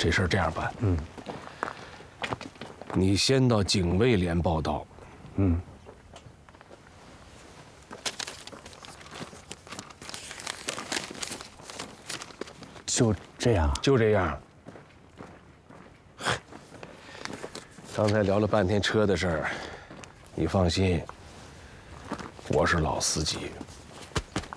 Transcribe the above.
这事儿这样办，你先到警卫连报道， 就这样， 就这样。刚才聊了半天车的事儿，你放心，我是老司机，